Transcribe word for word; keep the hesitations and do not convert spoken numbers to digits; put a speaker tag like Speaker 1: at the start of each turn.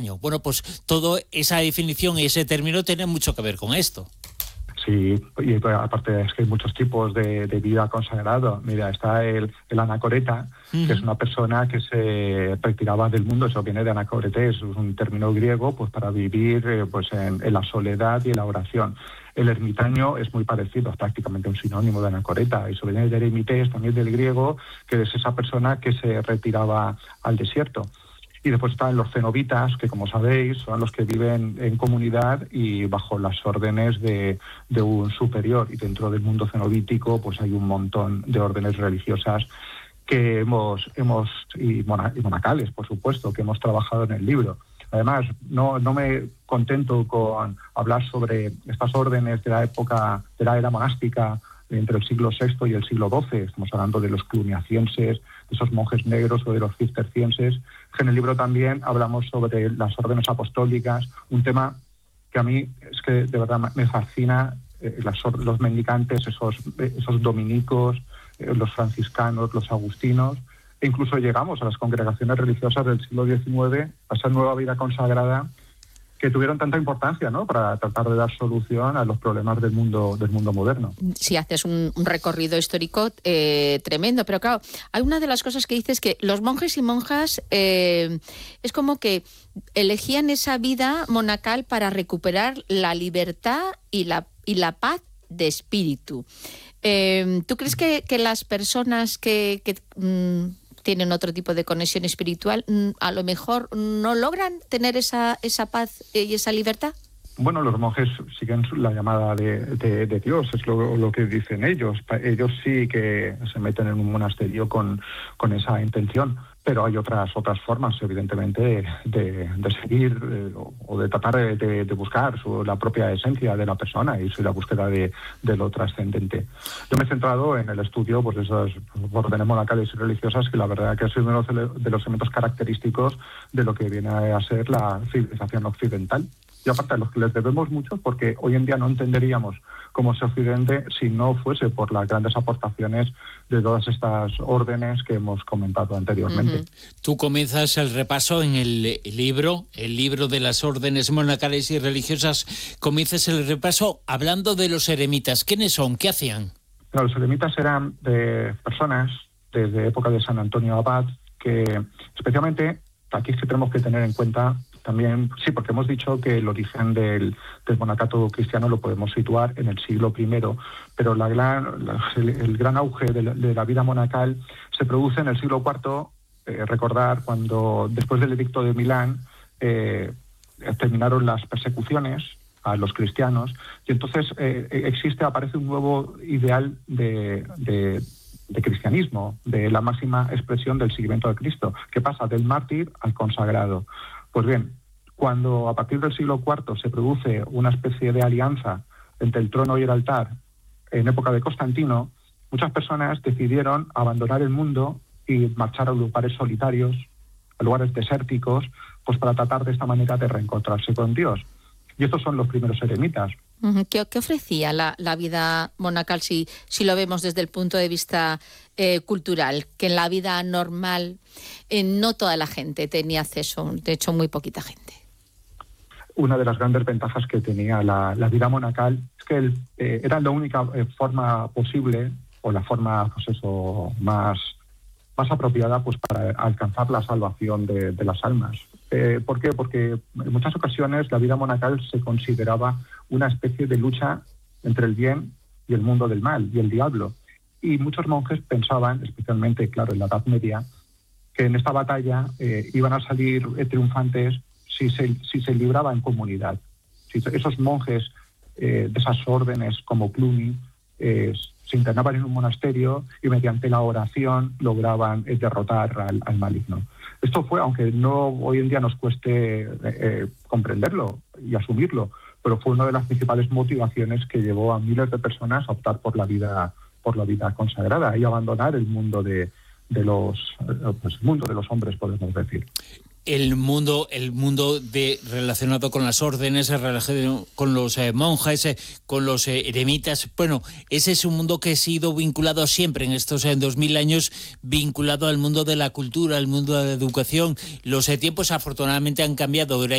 Speaker 1: ermitaño. Bueno, pues toda esa definición y ese término tiene mucho que ver con esto.
Speaker 2: Sí, y aparte es que hay muchos tipos de, de vida consagrado. Mira, está el, el anacoreta, uh-huh. que es una persona que se retiraba del mundo, eso viene de anacoretes, es un término griego, pues para vivir eh, pues en, en la soledad y en la oración. El ermitaño es muy parecido, es prácticamente un sinónimo de anacoreta, eso viene de eremites, también del griego, que es esa persona que se retiraba al desierto. Y después están los cenobitas, que como sabéis son los que viven en comunidad y bajo las órdenes de, de un superior. Y dentro del mundo cenobítico pues hay un montón de órdenes religiosas que hemos, hemos y, mona, y monacales, por supuesto, que hemos trabajado en el libro. Además, no, no me contento con hablar sobre estas órdenes de la época, de la era monástica, entre el siglo sexto y el siglo doce, estamos hablando de los cluniacienses, de esos monjes negros o de los cistercienses. En el libro también hablamos sobre las órdenes apostólicas, un tema que a mí es que de verdad me fascina, eh, las, los mendicantes, esos, esos dominicos, eh, los franciscanos, los agustinos, e incluso llegamos a las congregaciones religiosas del siglo diecinueve, a esa nueva vida consagrada, que tuvieron tanta importancia, ¿no?, para tratar de dar solución a los problemas del mundo del mundo moderno.
Speaker 3: Sí, haces un, un recorrido histórico eh, tremendo, pero claro, hay una de las cosas que dices que los monjes y monjas eh, es como que elegían esa vida monacal para recuperar la libertad y la, y la paz de espíritu. Eh, ¿Tú crees que, que las personas que... que mmm, tienen otro tipo de conexión espiritual, a lo mejor no logran tener esa, esa paz y esa libertad?
Speaker 2: Bueno, los monjes siguen la llamada de, de, de Dios, es lo, lo que dicen ellos. Ellos sí que se meten en un monasterio con, con esa intención, pero hay otras otras formas, evidentemente, de, de seguir eh, o de tratar de, de buscar su, la propia esencia de la persona y su, la búsqueda de, de lo trascendente. Yo me he centrado en el estudio pues, de esas órdenes monacales y religiosas que la verdad que ha sido uno de los elementos característicos de lo que viene a ser la civilización occidental. Y aparte a los que les debemos mucho, porque hoy en día no entenderíamos cómo es Occidente si no fuese por las grandes aportaciones de todas estas órdenes que hemos comentado anteriormente.
Speaker 1: Uh-huh. Tú comienzas el repaso en el libro, el libro de las órdenes monacales y religiosas, comienzas el repaso hablando de los eremitas. ¿Quiénes son? ¿Qué hacían?
Speaker 2: Claro, los eremitas eran de personas desde época de San Antonio Abad que especialmente, aquí es que tenemos que tener en cuenta también, sí, porque hemos dicho que el origen del, del monacato cristiano lo podemos situar en el siglo primero, pero la gran, la, el, el gran auge de la, de la vida monacal se produce en el siglo cuarto, eh, recordar cuando después del edicto de Milán eh, terminaron las persecuciones a los cristianos y entonces eh, existe, aparece un nuevo ideal de... de de cristianismo, de la máxima expresión del seguimiento de Cristo, que pasa del mártir al consagrado. Pues bien, cuando a partir del siglo cuarto se produce una especie de alianza entre el trono y el altar en época de Constantino, muchas personas decidieron abandonar el mundo y marchar a lugares solitarios, a lugares desérticos, pues para tratar de esta manera de reencontrarse con Dios. Y estos son los primeros eremitas.
Speaker 3: ¿Qué, qué ofrecía la, la vida monacal si, si lo vemos desde el punto de vista eh, cultural? Que en la vida normal eh, no toda la gente tenía acceso, de hecho muy poquita gente.
Speaker 2: Una de las grandes ventajas que tenía la, la vida monacal es que el, eh, era la única eh, forma posible o la forma pues eso, más, más apropiada pues para alcanzar la salvación de, de las almas. Eh, ¿Por qué? Porque en muchas ocasiones la vida monacal se consideraba una especie de lucha entre el bien y el mundo del mal y el diablo. Y muchos monjes pensaban, especialmente, claro, en la Edad Media, que en esta batalla eh, iban a salir triunfantes si se, si se libraba en comunidad. Si esos monjes eh, de esas órdenes como Cluny eh, se internaban en un monasterio y mediante la oración lograban eh, derrotar al, al maligno. Esto fue, aunque no hoy en día nos cueste eh, comprenderlo y asumirlo, pero fue una de las principales motivaciones que llevó a miles de personas a optar por la vida, por la vida consagrada y abandonar el mundo de, de los, pues, el mundo de los hombres, podemos decir.
Speaker 1: El mundo, el mundo de relacionado con las órdenes, relacionado con los eh, monjes, eh, con los eh, eremitas. Bueno, ese es un mundo que ha sido vinculado siempre en estos eh, dos mil años, vinculado al mundo de la cultura, al mundo de la educación. Los eh, tiempos afortunadamente han cambiado.